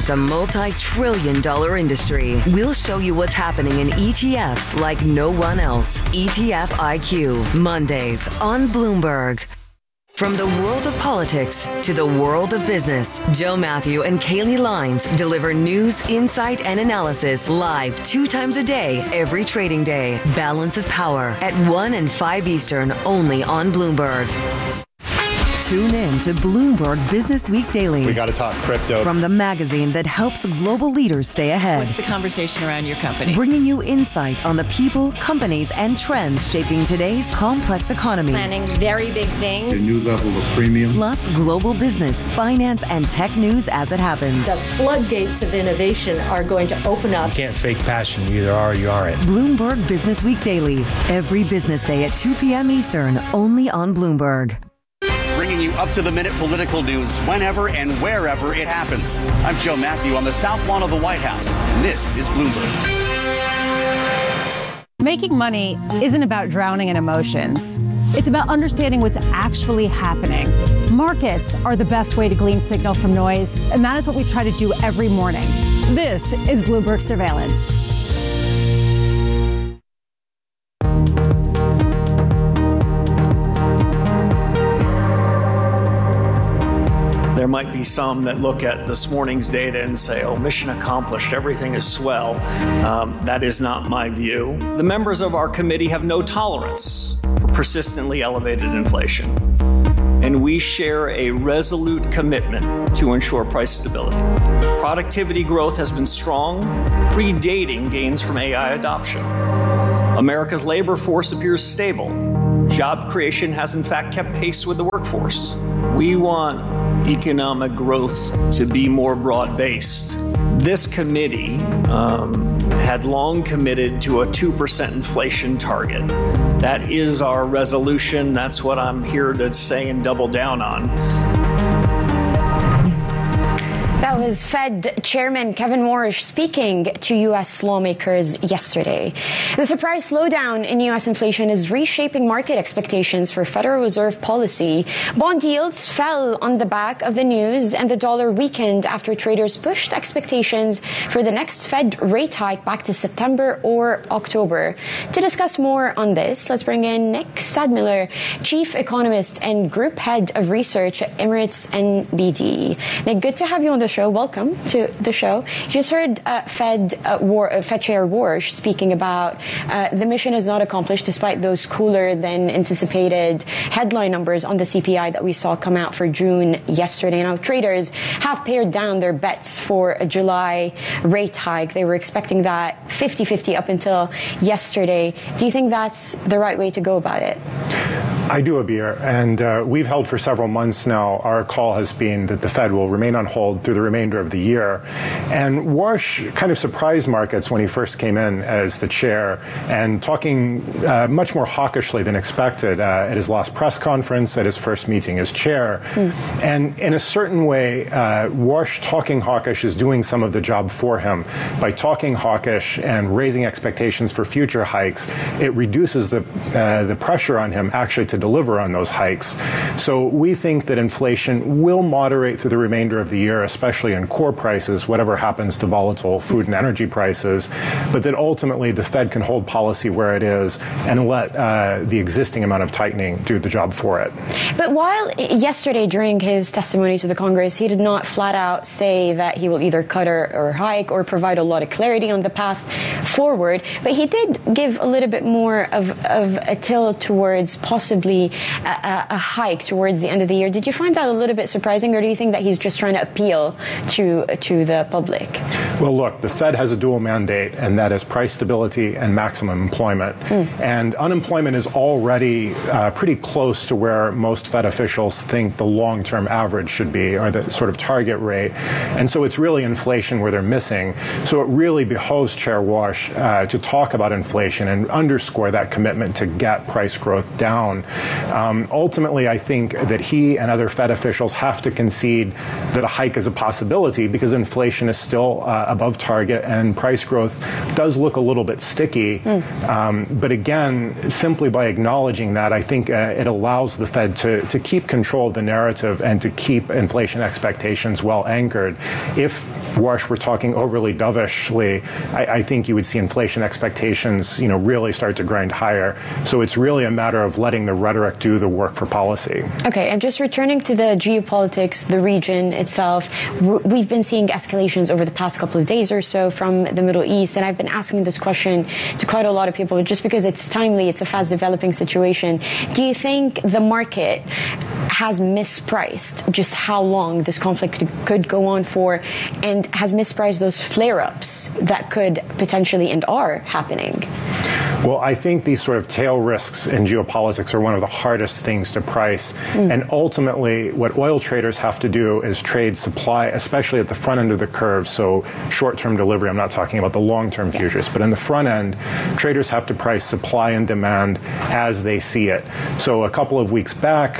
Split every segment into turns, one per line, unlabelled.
It's a multi-trillion-dollar industry. We'll show you what's happening in ETFs like no one else. ETF IQ, Mondays on Bloomberg. From the world of politics to the world of business, Joe Matthew and Kaylee Lines deliver news, insight, and analysis live 2 times a day, every trading day. Balance of Power at 1 and 5 Eastern, only on Bloomberg. Tune in to Bloomberg Business Week Daily.
We got to talk crypto.
From the magazine that helps global leaders stay ahead.
What's the conversation around your company?
Bringing you insight on the people, companies, and trends shaping today's complex economy.
Planning very big things.
A new level of premium.
Plus global business, finance, and tech news as it happens.
The floodgates of innovation are going to open up.
You can't fake passion. You either are or you aren't.
Bloomberg Business Week Daily. Every business day at 2 p.m. Eastern, only on Bloomberg.
Bringing you up-to-the-minute political news whenever and wherever it happens. I'm Joe Matthew on the South Lawn of the White House, and this is Bloomberg.
Making money isn't about drowning in emotions. It's about understanding what's actually happening. Markets are the best way to glean signal from noise, and that is what we try to do every morning. This is Bloomberg Surveillance.
There might be some that look at this morning's data and say, oh, mission accomplished, everything is swell. That is not my view. The members of our committee have no tolerance for persistently elevated inflation. And we share a resolute commitment to ensure price stability. Productivity growth has been strong, predating gains from AI adoption. America's labor force appears stable. Job creation has in fact kept pace with the workforce. We want economic growth to be more broad-based. This committee had long committed to a 2% inflation target. That is our resolution. That's what I'm here to say and double down on.
That was Fed Chairman Kevin Warsh speaking to U.S. lawmakers yesterday. The surprise slowdown in U.S. inflation is reshaping market expectations for Federal Reserve policy. Bond yields fell on the back of the news, and the dollar weakened after traders pushed expectations for the next Fed rate hike back to September or October. To discuss more on this, let's bring in Nick Stadmiller, Chief Economist and Group Head of Research at Emirates NBD. Nick, good to have you on the show. Welcome to the show. You just heard Fed Chair Warsh speaking about the mission is not accomplished despite those cooler than anticipated headline numbers on the CPI that we saw come out for June yesterday. Now, traders have pared down their bets for a July rate hike. They were expecting that 50-50 up until yesterday. Do you think that's the right way to go about it?
I do, Abir, and we've held for several months now. Our call has been that the Fed will remain on hold through the remainder of the year. And Warsh kind of surprised markets when he first came in as the chair and talking much more hawkishly than expected at his last press conference, at his first meeting as chair. And in a certain way, Warsh talking hawkish is doing some of the job for him. By talking hawkish and raising expectations for future hikes, it reduces the pressure on him actually to deliver on those hikes. So we think that inflation will moderate through the remainder of the year, especially in core prices, whatever happens to volatile food and energy prices, but that ultimately the Fed can hold policy where it is and let the existing amount of tightening do the job for it.
But while yesterday during his testimony to the Congress, he did not flat out say that he will either cut or hike or provide a lot of clarity on the path forward, but he did give a little bit more of a tilt towards possibly a hike towards the end of the year. Did you find that a little bit surprising, or do you think that he's just trying to appeal to the public?
Well, look, the Fed has a dual mandate, and that is price stability and maximum employment. And unemployment is already pretty close to where most Fed officials think the long-term average should be, or the sort of target rate. And so it's really inflation where they're missing. So it really behoves Chair Warsh to talk about inflation and underscore that commitment to get price growth down. Ultimately, I think that he and other Fed officials have to concede that a hike is a possibility because inflation is still above target and price growth does look a little bit sticky. But again, simply by acknowledging that, I think it allows the Fed to keep control of the narrative and to keep inflation expectations well anchored. If Wash were talking overly dovishly, I think you would see inflation expectations, really start to grind higher. So it's really a matter of letting the rhetoric do the work for policy.
Okay, and just returning to the geopolitics, the region itself, we've been seeing escalations over the past couple of days or so from the Middle East, and I've been asking this question to quite a lot of people just because it's timely, it's a fast developing situation. Do you think the market has mispriced just how long this conflict could go on for, and has mispriced those flare-ups that could potentially and are happening?
Well, I think these sort of tail risks in geopolitics are one of the hardest things to price. And ultimately, what oil traders have to do is trade supply, especially at the front end of the curve. So short-term delivery, I'm not talking about the long-term futures, but in the front end, traders have to price supply and demand as they see it. So a couple of weeks back,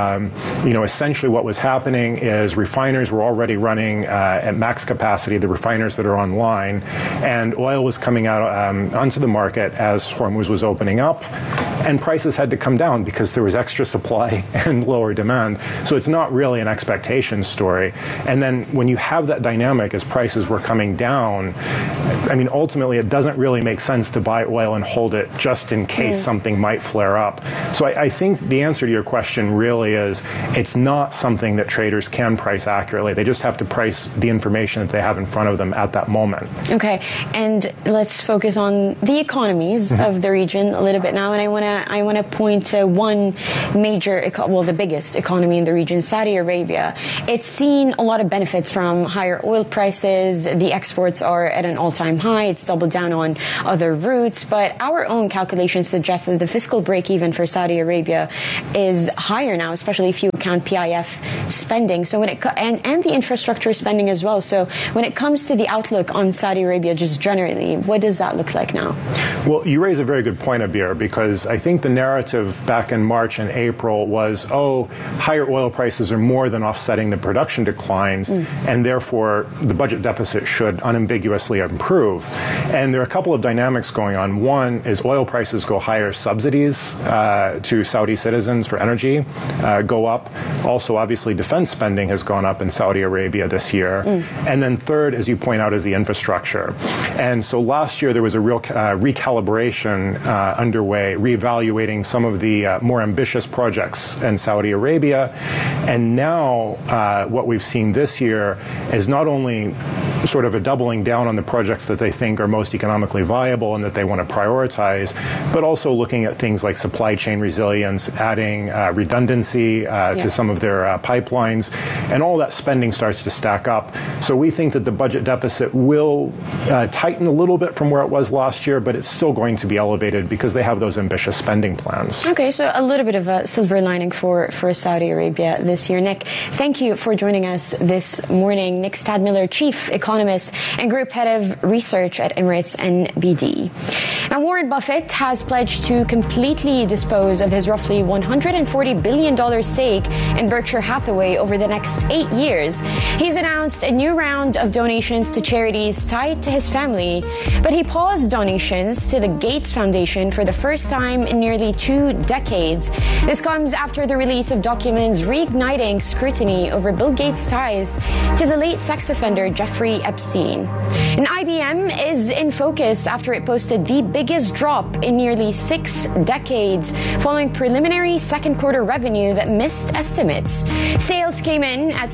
essentially what was happening is refiners were already running at max capacity, the refiners that are online, and oil was coming out onto the market as Hormuz was opening up, and prices had to come down because there was extra supply and lower demand. So it's not really an expectation story. And then when you have that dynamic as prices were coming down, ultimately it doesn't really make sense to buy oil and hold it just in case something might flare up. So I think the answer to your question really is it's not something that traders can price accurately. They just have to price the information that they have in front of them at that moment.
Okay, and let's focus on the economies of the region a little bit now, and I want to point to one major, the biggest economy in the region, Saudi Arabia. It's seen a lot of benefits from higher oil prices. The exports are at an all-time high. It's doubled down on other routes, but our own calculations suggest that the fiscal break-even for Saudi Arabia is higher now, especially if you count PIF spending. So and the infrastructure spending as well. So when it comes to the outlook on Saudi Arabia, just generally, what does that look like now?
Well, you raise a very good point, Abir, because I think the narrative back in March and April was, higher oil prices are more than offsetting the production declines, and therefore the budget deficit should unambiguously improve. And there are a couple of dynamics going on. One is oil prices go higher, subsidies to Saudi citizens for energy go up. Also, obviously, defense spending has gone up in Saudi Arabia this year. And then third, as you point out, is the infrastructure. And so last year there was a real recalibration underway, reevaluating some of the more ambitious projects in Saudi Arabia. And now what we've seen this year is not only sort of a doubling down on the projects that they think are most economically viable and that they want to prioritize, but also looking at things like supply chain resilience, adding redundancy to some of their pipelines, and all that spending starts to stack up. So we think that the budget deficit will tighten a little bit from where it was last year, but it's still going to be elevated because they have those ambitious spending plans. Okay, so a little bit of a silver lining for Saudi Arabia this year. Nick, thank you for joining us this morning. Nick Stadmiller, Chief Economist and Group Head of Research at Emirates NBD. Now, Warren Buffett has pledged to completely dispose of his roughly $140 billion stake in Berkshire Hathaway over the next 8 years. He's announced a new round of donations to charities tied to his family, but he paused donations to the Gates Foundation for the first time in nearly 2 decades. This comes after the release of documents reigniting scrutiny over Bill Gates' ties to the late sex offender Jeffrey Epstein. And IBM is in focus after it posted the biggest drop in nearly 6 decades following preliminary second quarter revenue that missed estimates. Sales came in at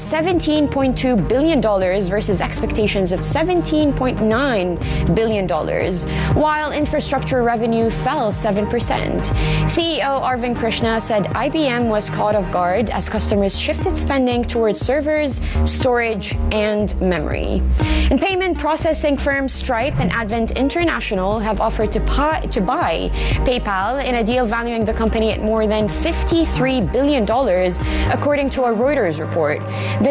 $17.2 billion versus expectations of $17.9 billion, while infrastructure revenue fell 7%. CEO Arvind Krishna said IBM was caught off guard as customers shifted spending towards servers, storage, and memory. And payment processing firms Stripe and Advent International have offered to buy PayPal in a deal valuing the company at more than $53 billion, according to a Reuters report. The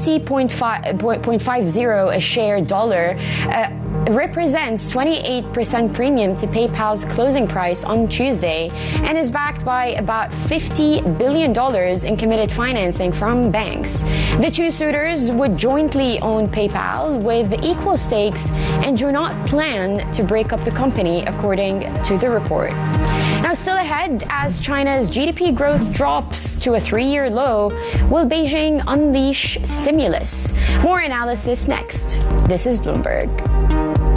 60.50 a share dollar represents 28% premium to PayPal's closing price on Tuesday and is backed by about $50 billion in committed financing from banks. The two suitors would jointly own PayPal with equal stakes and do not plan to break up the company, according to the report.
Now, still ahead, as China's GDP growth drops to a 3-year low, will Beijing unleash stimulus? More analysis next. This is Bloomberg.